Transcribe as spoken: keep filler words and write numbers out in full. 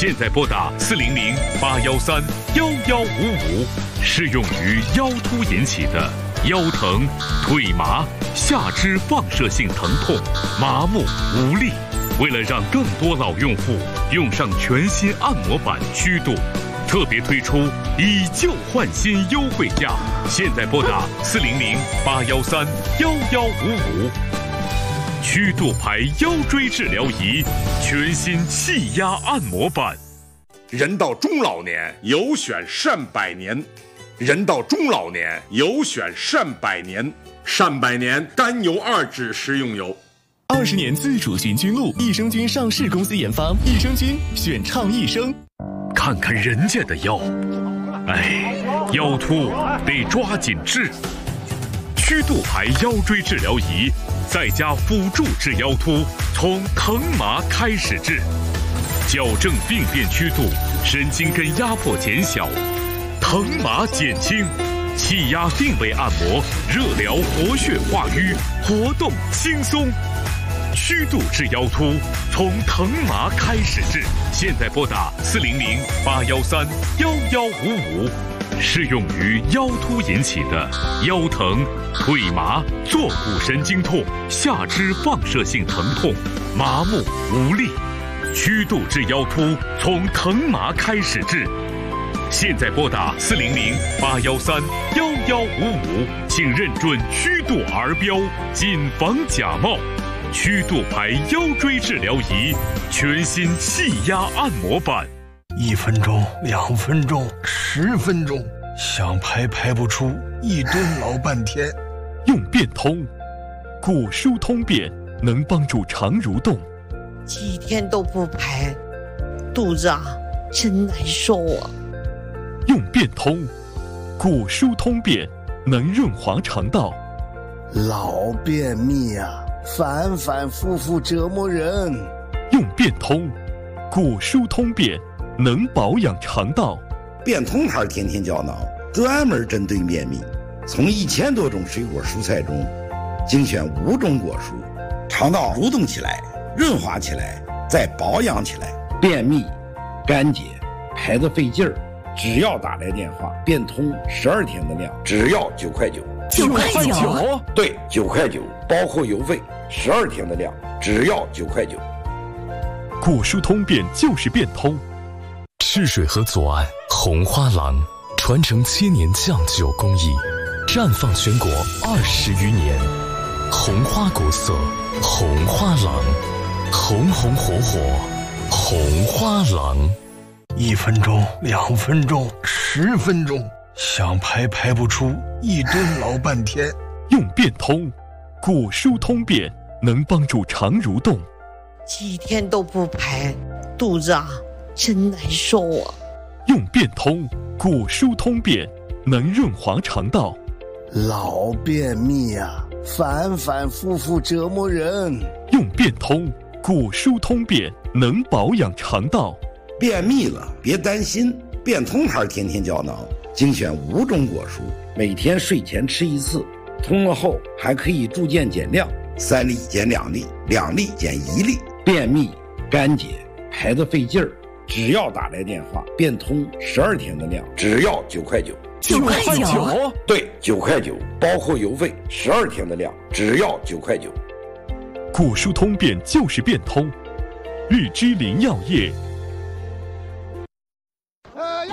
现在拨打四零零八幺三幺幺五五，适用于腰突引起的腰疼、腿麻、下肢放射性疼痛、麻木无力。为了让更多老用户用上全新按摩板曲度，特别推出以旧换新优惠价。现在拨打四零零八幺三幺幺五五。曲度牌腰椎治疗仪，全新气压按摩板。 人到中老年，有选善百年。人到中老年，有选善百年。善百年甘油二酯食用油。 二十年自主寻菌露，益生菌上市公司研发，益生菌选畅益生。 看看人家的腰，哎，腰突得抓紧治。曲度牌腰椎治疗仪，再加辅助治腰突，从疼麻开始治，矫正病变曲度，神经根压迫减小，疼麻减轻，气压定位按摩，热疗活血化瘀，活动轻松。曲度治腰突，从疼麻开始治。现在拨打四零零八幺三幺幺五五，适用于腰突引起的腰疼、腿麻、坐骨神经痛、下肢放射性疼痛、麻木无力。曲度治腰突，从疼麻开始治。现在拨打四零零八幺三幺幺五五，请认准曲度儿标，谨防假冒。曲度牌腰椎治疗仪，全新气压按摩板。 一分钟、两分钟、十分钟，想排排不出，一蹲老半天。 用变通，骨疏通便，能帮助肠蠕动。 几天都不排，肚子啊真难受啊。 用变通，骨疏通便，能润滑肠道。 老便秘啊，反反复复折磨人。 用变通，骨疏通便，能保养肠道。 变通牌天天胶囊，专门针对便秘，从一千多种水果蔬菜中精选五种果蔬，肠道蠕动起来，润滑起来，再保养起来。便秘、干结、排得费劲儿，只要打来电话，变通十二天的量，只要九块九。 九块九？ 对，九块九，包括邮费，十二天的量，只要九块九。 骨疏通便就是变通。 赤水河左岸红花廊，传承千年酱酒工艺，绽放全国二十余年。红花国色，红花廊，红红火火，红花廊。 一分钟、两分钟、十分钟，想排排不出，一蹲老半天。 用变通，骨疏通便，能帮助肠蠕动。 几天都不排，肚子啊真难受啊。 用变通，骨疏通便，能润滑肠道。 老便秘啊，反反复复折磨人。 用变通，骨疏通便，能保养肠道。 便秘了别担心，变通牌天天胶囊精选五种果蔬，每天睡前吃一次，通了后还可以逐渐减量，三粒减两粒，两粒减一粒。便秘、干结、排得费劲儿，只要打来电话，变通十二天的量，只要九块九。 九块九？ 对，九块九，包括邮费，十二天的量，只要九块九。 骨疏通便就是变通，日之林药业。